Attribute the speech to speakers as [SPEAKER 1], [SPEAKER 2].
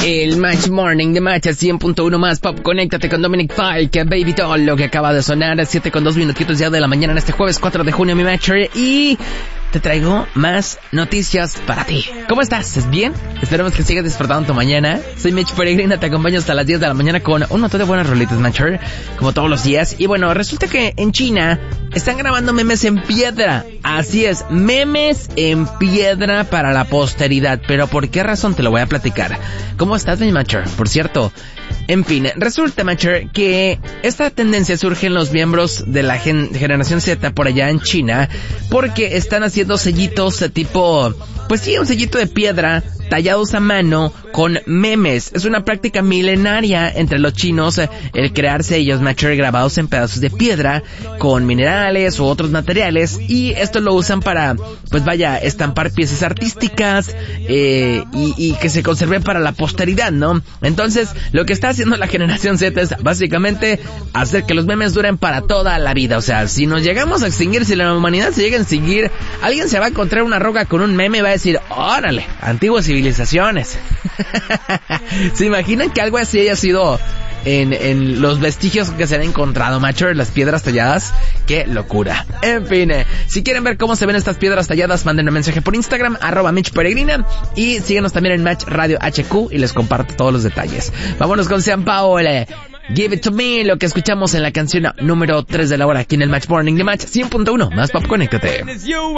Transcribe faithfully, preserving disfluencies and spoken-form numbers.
[SPEAKER 1] El Match Morning de Match cien punto uno más Pop. Conéctate con Dominic Fike, Baby Doll, lo que acaba de sonar a siete con dos minutitos ya de la mañana en este jueves cuatro de junio, mi Matcher. Y te traigo más noticias para ti. ¿Cómo estás? ¿Estás bien? Esperemos que sigas disfrutando tu mañana. Soy Mitch Peregrina, te acompaño hasta las diez de la mañana con un montón de buenas rolitas, Matcher, como todos los días. Y bueno, resulta que en China están grabando memes en piedra. Así es, memes en piedra para la posteridad. Pero ¿por qué razón? Te lo voy a platicar. ¿Cómo estás, mi Matcher? Por cierto, en fin, resulta, Matcher, que esta tendencia surge en los miembros de la gen- generación Z por allá en China, porque están haciendo sellitos de tipo, pues sí, un sellito de piedra tallados a mano con memes. Es una práctica milenaria entre los chinos el crear sellos, Matcher, grabados en pedazos de piedra con minerales u otros materiales, y esto lo usan para, pues vaya, estampar piezas artísticas eh, y, y que se conserven para la posteridad, ¿no? Entonces, lo que está haciendo la generación Z es básicamente hacer que los memes duren para toda la vida. O sea, si nos llegamos a extinguir, si la humanidad se llega a extinguir, alguien se va a encontrar una roca con un meme y va a decir, órale, antiguas civilizaciones. ¿Se imaginan que algo así haya sido en, en los vestigios que se han encontrado, Matcher, las piedras talladas? ¡Qué locura! En fin, eh, si quieren ver cómo se ven estas piedras talladas, manden un mensaje por Instagram, arroba Mitch Peregrina, y síguenos también en Match Radio H Q y les comparto todos los detalles. Vámonos con Sean Paul, eh, Give It To Me, lo que escuchamos en la canción número tres de la hora aquí en el Match Morning de Match cien punto uno más Pop. Conéctate.